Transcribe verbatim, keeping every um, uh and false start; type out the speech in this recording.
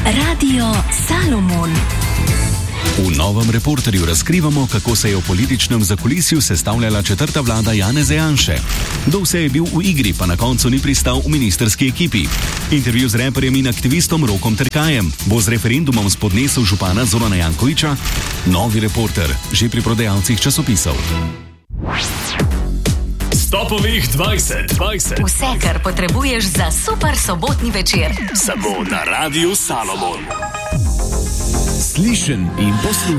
Radio Salomon. V novem Reporterju razkrivamo, kako se je v političnem zakulisju sestavljala četrta vlada Janeza Janše. Kdo vse je bil v igri, pa na koncu ni pristal v ministerski ekipi. Intervju z reperjem in aktivistom Rokom Terkajem. Bo z referendumom spodnesel župana Zorana Jankovića? Novi Reporter, že pri prodajalcih časopisov. Stopovih dvajset, dvajset. Vse, kar potrebuješ za super sobotni večer. Samo na Radiu Salomon. Slišen in poslušan.